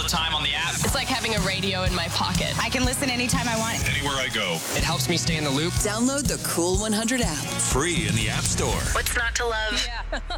the time on the app. It's like having a radio in my pocket. I can listen anytime I want. Anywhere I go. It helps me stay in the loop. Download the Cool 100 app. Free in the App Store. What's not to love? Yeah.